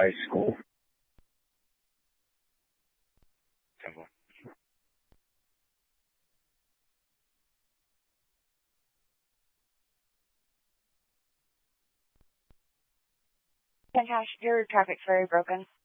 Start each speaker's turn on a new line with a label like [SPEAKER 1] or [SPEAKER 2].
[SPEAKER 1] high school.
[SPEAKER 2] Temple.
[SPEAKER 3] Cash, your traffic's very broken.